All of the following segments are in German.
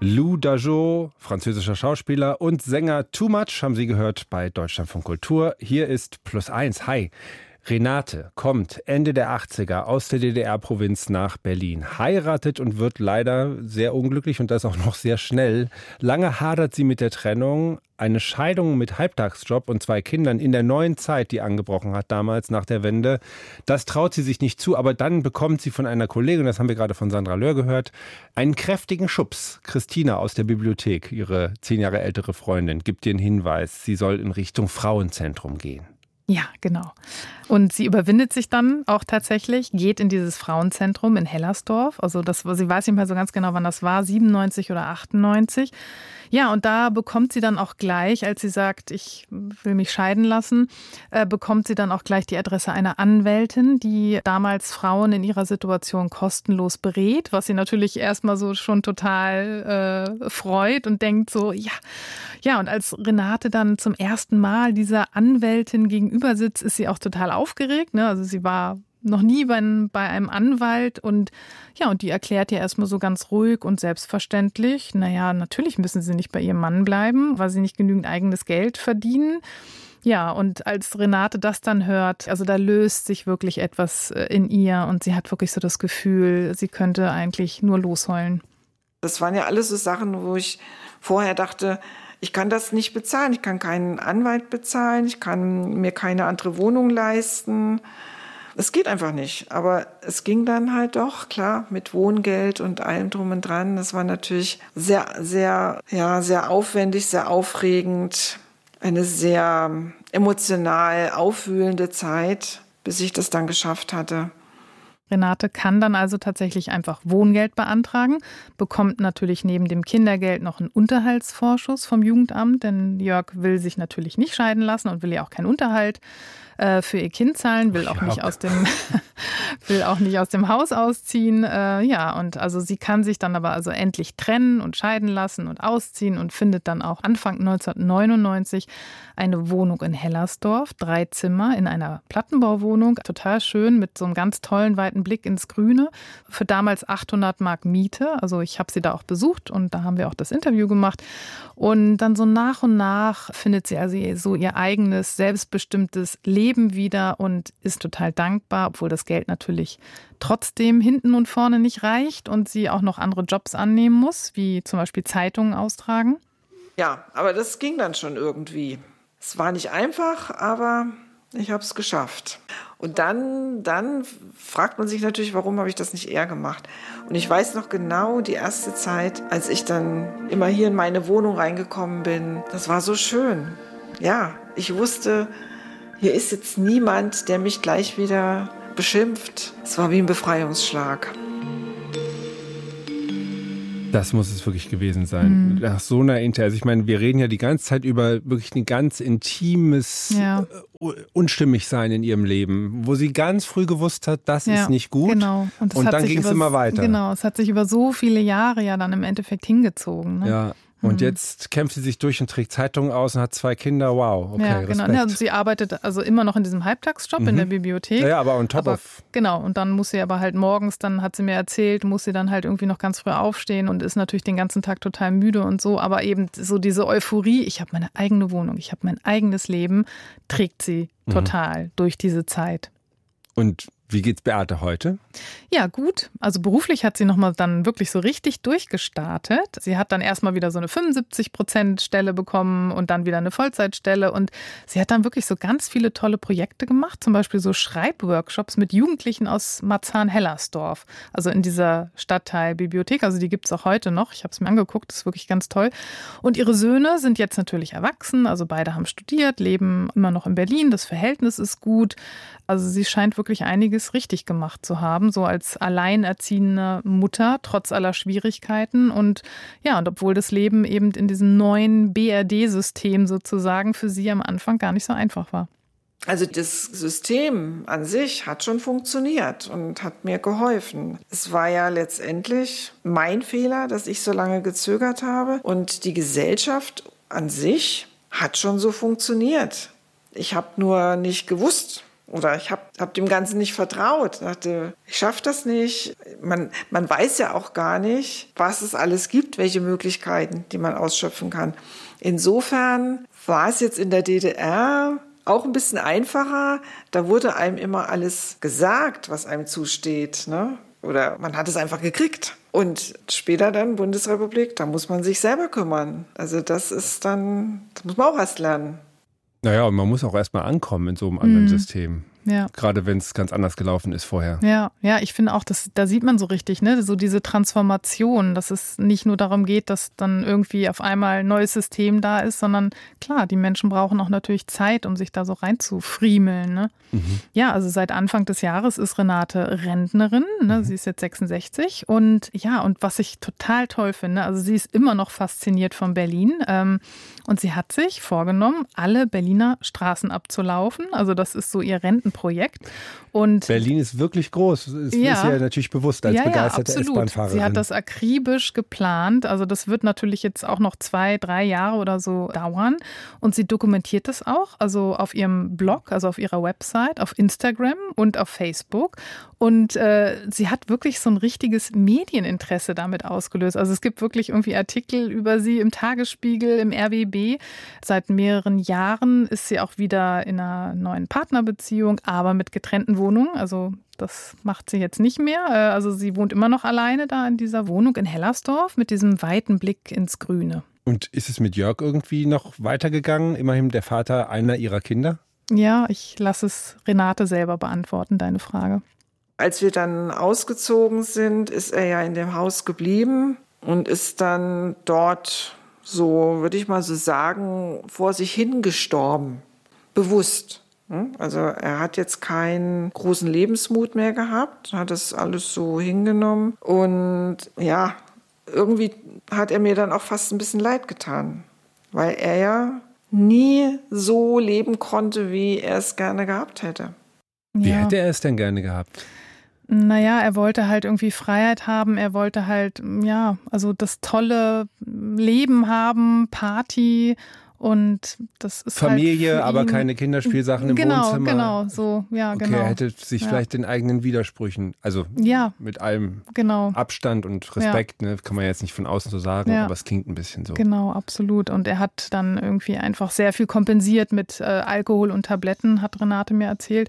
Lou Dageot, französischer Schauspieler und Sänger Too Much, haben Sie gehört bei Deutschlandfunk Kultur. Hier ist +1. Hi. Renate kommt Ende der 80er aus der DDR-Provinz nach Berlin, heiratet und wird leider sehr unglücklich und das auch noch sehr schnell. Lange hadert sie mit der Trennung. Eine Scheidung mit Halbtagsjob und 2 Kindern in der neuen Zeit, die angebrochen hat damals nach der Wende, das traut sie sich nicht zu. Aber dann bekommt sie von einer Kollegin, das haben wir gerade von Sandra Löhr gehört, einen kräftigen Schubs. Christina aus der Bibliothek, ihre 10 Jahre ältere Freundin, gibt ihr einen Hinweis, sie soll in Richtung Frauenzentrum gehen. Ja, genau. Und sie überwindet sich dann auch tatsächlich, geht in dieses Frauenzentrum in Hellersdorf. Also sie weiß nicht mehr so ganz genau, wann das war, 97 oder 98. Ja, und da bekommt sie dann auch gleich, als sie sagt, ich will mich scheiden lassen, bekommt sie dann auch gleich die Adresse einer Anwältin, die damals Frauen in ihrer Situation kostenlos berät, was sie natürlich erstmal so schon total freut und denkt so, ja, und als Renate dann zum ersten Mal dieser Anwältin gegenüber sitzt, ist sie auch total aufgeregt, ne? Also sie war noch nie bei einem Anwalt und die erklärt ihr erstmal so ganz ruhig und selbstverständlich, naja, natürlich müssen sie nicht bei ihrem Mann bleiben, weil sie nicht genügend eigenes Geld verdienen. Ja, und als Renate das dann hört, also da löst sich wirklich etwas in ihr und sie hat wirklich so das Gefühl, sie könnte eigentlich nur losheulen. Das waren ja alles so Sachen, wo ich vorher dachte, ich kann das nicht bezahlen, ich kann keinen Anwalt bezahlen, ich kann mir keine andere Wohnung leisten. Es geht einfach nicht, aber es ging dann halt doch, klar, mit Wohngeld und allem drum und dran. Das war natürlich sehr, sehr, sehr aufwendig, sehr aufregend, eine sehr emotional aufwühlende Zeit, bis ich das dann geschafft hatte. Renate kann dann also tatsächlich einfach Wohngeld beantragen, bekommt natürlich neben dem Kindergeld noch einen Unterhaltsvorschuss vom Jugendamt, denn Jörg will sich natürlich nicht scheiden lassen und will ja auch keinen Unterhalt für ihr Kind zahlen, will auch nicht aus dem Haus ausziehen. Und also sie kann sich dann aber also endlich trennen und scheiden lassen und ausziehen und findet dann auch Anfang 1999 eine Wohnung in Hellersdorf, 3 Zimmer in einer Plattenbauwohnung, total schön mit so einem ganz tollen weiten Blick ins Grüne, für damals 800 Mark Miete. Also ich habe sie da auch besucht und da haben wir auch das Interview gemacht. Und dann so nach und nach findet sie also so ihr eigenes, selbstbestimmtes Leben wieder und ist total dankbar, obwohl das Geld natürlich trotzdem hinten und vorne nicht reicht und sie auch noch andere Jobs annehmen muss, wie zum Beispiel Zeitungen austragen. Ja, aber das ging dann schon irgendwie. Es war nicht einfach, aber ich habe es geschafft. Und dann fragt man sich natürlich, warum habe ich das nicht eher gemacht? Und ich weiß noch genau die erste Zeit, als ich dann immer hier in meine Wohnung reingekommen bin. Das war so schön. Ja, ich wusste, hier ist jetzt niemand, der mich gleich wieder beschimpft. Es war wie ein Befreiungsschlag. Das muss es wirklich gewesen sein. Nach so einer also ich meine, wir reden ja die ganze Zeit über wirklich ein ganz intimes Unstimmigsein in ihrem Leben, wo sie ganz früh gewusst hat, das ist nicht gut. Genau. Und dann ging es immer weiter. Genau, es hat sich über so viele Jahre ja dann im Endeffekt hingezogen. Ne? Ja. Und jetzt kämpft sie sich durch und trägt Zeitungen aus und hat 2 Kinder. Wow, okay, ja, genau. Respekt. Ja, sie arbeitet also immer noch in diesem Halbtagsjob in der Bibliothek. Ja, aber on top of. Genau, und dann muss sie aber halt morgens, dann hat sie mir erzählt, muss sie dann halt irgendwie noch ganz früh aufstehen und ist natürlich den ganzen Tag total müde und so. Aber eben so diese Euphorie, ich habe meine eigene Wohnung, ich habe mein eigenes Leben, trägt sie total durch diese Zeit. Und wie geht's Beate heute? Ja, gut. Also beruflich hat sie nochmal dann wirklich so richtig durchgestartet. Sie hat dann erstmal wieder so eine 75%-Stelle bekommen und dann wieder eine Vollzeitstelle. Und sie hat dann wirklich so ganz viele tolle Projekte gemacht. Zum Beispiel so Schreibworkshops mit Jugendlichen aus Marzahn-Hellersdorf. Also in dieser Stadtteilbibliothek. Also die gibt es auch heute noch. Ich habe es mir angeguckt. Das ist wirklich ganz toll. Und ihre Söhne sind jetzt natürlich erwachsen. Also beide haben studiert, leben immer noch in Berlin. Das Verhältnis ist gut. Also sie scheint wirklich einiges richtig gemacht zu haben, so als alleinerziehende Mutter, trotz aller Schwierigkeiten. Und obwohl das Leben eben in diesem neuen BRD-System sozusagen für sie am Anfang gar nicht so einfach war. Also das System an sich hat schon funktioniert und hat mir geholfen. Es war ja letztendlich mein Fehler, dass ich so lange gezögert habe. Und die Gesellschaft an sich hat schon so funktioniert. Ich habe nur nicht gewusst, Oder ich hab dem Ganzen nicht vertraut. Ich dachte, ich schaffe das nicht. Man weiß ja auch gar nicht, was es alles gibt, welche Möglichkeiten, die man ausschöpfen kann. Insofern war es jetzt in der DDR auch ein bisschen einfacher. Da wurde einem immer alles gesagt, was einem zusteht, ne? Oder man hat es einfach gekriegt. Und später dann Bundesrepublik, da muss man sich selber kümmern. Also das muss man auch erst lernen. Naja, und man muss auch erstmal ankommen in so einem anderen System. Ja. Gerade wenn es ganz anders gelaufen ist vorher. Ja, ich finde auch, da sieht man so richtig, ne, so diese Transformation, dass es nicht nur darum geht, dass dann irgendwie auf einmal ein neues System da ist, sondern klar, die Menschen brauchen auch natürlich Zeit, um sich da so reinzufriemeln. Ne? Ja, also seit Anfang des Jahres ist Renate Rentnerin, ne? Sie ist jetzt 66 und was ich total toll finde, also sie ist immer noch fasziniert von Berlin und sie hat sich vorgenommen, alle Berliner Straßen abzulaufen, also das ist so ihr Rentenprojekt. Und Berlin ist wirklich groß, ist ja natürlich bewusst als begeisterte S-Bahn-Fahrerin. Sie hat das akribisch geplant, also das wird natürlich jetzt auch noch 2-3 Jahre oder so dauern und sie dokumentiert das auch, also auf ihrem Blog, also auf ihrer Website, auf Instagram und auf Facebook und sie hat wirklich so ein richtiges Medieninteresse damit ausgelöst, also es gibt wirklich irgendwie Artikel über sie im Tagesspiegel, im RBB. Seit mehreren Jahren ist sie auch wieder in einer neuen Partnerbeziehung, aber mit getrennten Wohnungen, also das macht sie jetzt nicht mehr. Also sie wohnt immer noch alleine da in dieser Wohnung in Hellersdorf mit diesem weiten Blick ins Grüne. Und ist es mit Jörg irgendwie noch weitergegangen? Immerhin der Vater einer ihrer Kinder? Ja, ich lasse es Renate selber beantworten, deine Frage. Als wir dann ausgezogen sind, ist er ja in dem Haus geblieben und ist dann dort, so würde ich mal so sagen, vor sich hingestorben. Bewusst. Also er hat jetzt keinen großen Lebensmut mehr gehabt, hat das alles so hingenommen. Und ja, irgendwie hat er mir dann auch fast ein bisschen leid getan, weil er ja nie so leben konnte, wie er es gerne gehabt hätte. Wie hätte er es denn gerne gehabt? Naja, er wollte halt irgendwie Freiheit haben, er wollte halt, also das tolle Leben haben, Party und das ist Familie, halt aber keine Kinderspielsachen im Wohnzimmer. Genau, so, ja, okay, genau. Er hätte sich vielleicht den eigenen Widersprüchen, also mit allem Abstand und Respekt, ne, kann man jetzt nicht von außen so sagen, aber es klingt ein bisschen so. Genau, absolut. Und er hat dann irgendwie einfach sehr viel kompensiert mit Alkohol und Tabletten, hat Renate mir erzählt.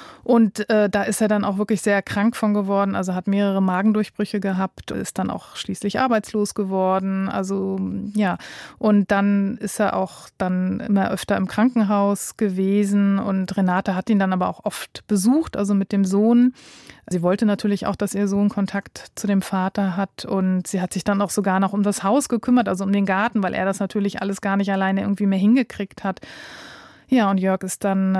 Und da ist er dann auch wirklich sehr krank von geworden, also hat mehrere Magendurchbrüche gehabt, ist dann auch schließlich arbeitslos geworden, also ja. Und dann ist er auch dann immer öfter im Krankenhaus gewesen und Renate hat ihn dann aber auch oft besucht, also mit dem Sohn. Sie wollte natürlich auch, dass ihr Sohn Kontakt zu dem Vater hat und sie hat sich dann auch sogar noch um das Haus gekümmert, also um den Garten, weil er das natürlich alles gar nicht alleine irgendwie mehr hingekriegt hat. Ja, und Jörg ist dann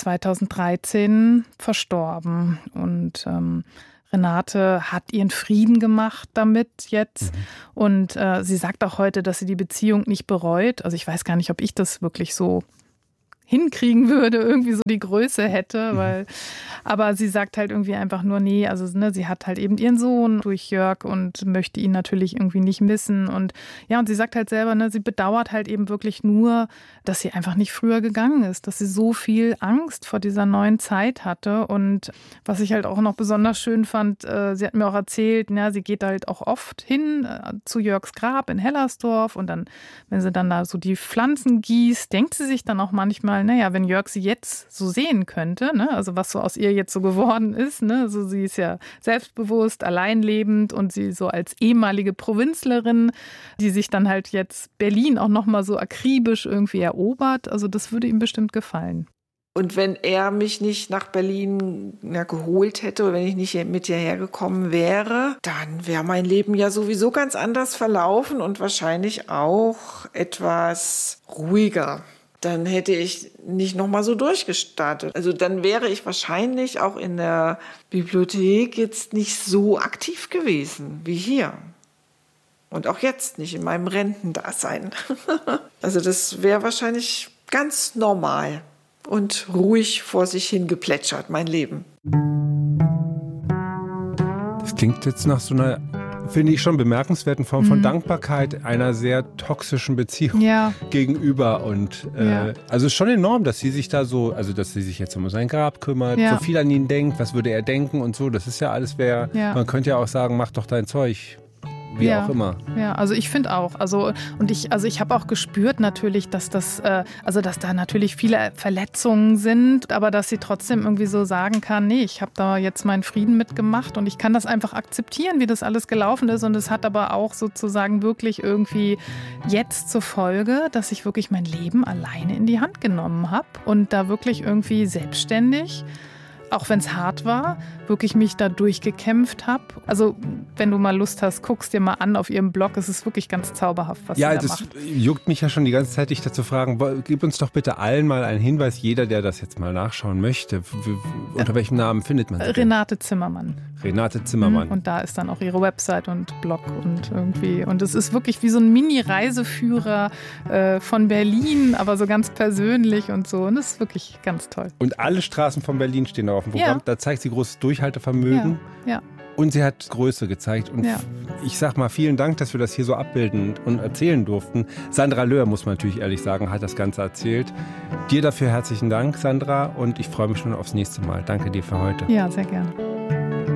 2013 verstorben und Renate hat ihren Frieden gemacht damit jetzt und sie sagt auch heute, dass sie die Beziehung nicht bereut. Also ich weiß gar nicht, ob ich das wirklich so hinkriegen würde, irgendwie so die Größe hätte, aber sie sagt halt irgendwie einfach nur, nee, also sie hat halt eben ihren Sohn durch Jörg und möchte ihn natürlich irgendwie nicht missen und ja, und sie sagt halt selber, sie bedauert halt eben wirklich nur, dass sie einfach nicht früher gegangen ist, dass sie so viel Angst vor dieser neuen Zeit hatte und was ich halt auch noch besonders schön fand, sie hat mir auch erzählt, sie geht halt auch oft hin zu Jörgs Grab in Hellersdorf und dann, wenn sie dann da so die Pflanzen gießt, denkt sie sich dann auch manchmal, wenn Jörg sie jetzt so sehen könnte, also was so aus ihr jetzt so geworden ist, also sie ist ja selbstbewusst, alleinlebend und sie so als ehemalige Provinzlerin, die sich dann halt jetzt Berlin auch nochmal so akribisch irgendwie erobert, also das würde ihm bestimmt gefallen. Und wenn er mich nicht nach Berlin geholt hätte oder wenn ich nicht mit hierher gekommen wäre, dann wäre mein Leben ja sowieso ganz anders verlaufen und wahrscheinlich auch etwas ruhiger. Dann hätte ich nicht nochmal so durchgestartet. Also dann wäre ich wahrscheinlich auch in der Bibliothek jetzt nicht so aktiv gewesen wie hier. Und auch jetzt nicht in meinem Rentendasein. Also das wäre wahrscheinlich ganz normal und ruhig vor sich hin geplätschert, mein Leben. Das klingt jetzt nach so einer finde ich, schon bemerkenswerten Form von Dankbarkeit einer sehr toxischen Beziehung gegenüber. Und also es ist schon enorm, dass sie sich da so, also dass sie sich jetzt um sein Grab kümmert, so viel an ihn denkt, was würde er denken und so. Das ist ja alles, man könnte ja auch sagen, mach doch dein Zeug. Wie auch immer. Ja, also ich finde auch. Ich habe auch gespürt natürlich, dass dass da natürlich viele Verletzungen sind, aber dass sie trotzdem irgendwie so sagen kann, nee, ich habe da jetzt meinen Frieden mitgemacht und ich kann das einfach akzeptieren, wie das alles gelaufen ist. Und es hat aber auch sozusagen wirklich irgendwie jetzt zur Folge, dass ich wirklich mein Leben alleine in die Hand genommen habe und da wirklich irgendwie selbstständig, auch wenn es hart war, wirklich mich da durchgekämpft habe. Also wenn du mal Lust hast, guckst dir mal an auf ihrem Blog. Es ist wirklich ganz zauberhaft, was sie da macht. Ja, das juckt mich ja schon die ganze Zeit, dich dazu fragen, gib uns doch bitte allen mal einen Hinweis, jeder, der das jetzt mal nachschauen möchte. Unter welchem Namen findet man sie? Renate Zimmermann. Renate Zimmermann. Und da ist dann auch ihre Website und Blog und irgendwie. Und es ist wirklich wie so ein Mini-Reiseführer von Berlin, aber so ganz persönlich und so. Und es ist wirklich ganz toll. Und alle Straßen von Berlin stehen da auf dem Programm. Ja. Da zeigt sie großes Durchhaltevermögen. Ja. Und sie hat Größe gezeigt. Und ich sag mal, vielen Dank, dass wir das hier so abbilden und erzählen durften. Sandra Löhr, muss man natürlich ehrlich sagen, hat das Ganze erzählt. Dir dafür herzlichen Dank, Sandra. Und ich freue mich schon aufs nächste Mal. Danke dir für heute. Ja, sehr gerne.